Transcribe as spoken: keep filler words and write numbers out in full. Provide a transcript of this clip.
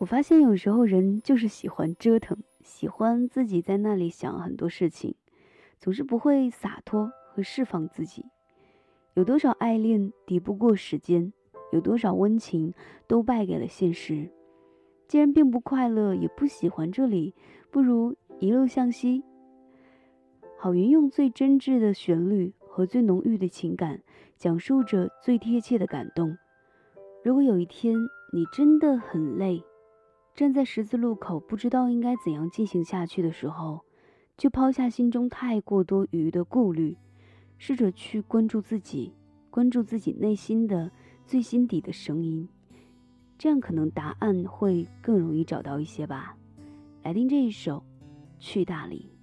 我发现有时候人就是喜欢折腾，喜欢自己在那里想很多事情，总是不会洒脱和释放自己。有多少爱恋抵不过时间，有多少温情都败给了现实。既然并不快乐，也不喜欢这里，不如一路向西。郝云用最真挚的旋律和最浓郁的情感，讲述着最贴切的感动。如果有一天你真的很累，站在十字路口不知道应该怎样进行下去的时候，就抛下心中太过多余的顾虑，试着去关注自己，关注自己内心的最心底的声音，这样可能答案会更容易找到一些吧。来听这一首《去大理》。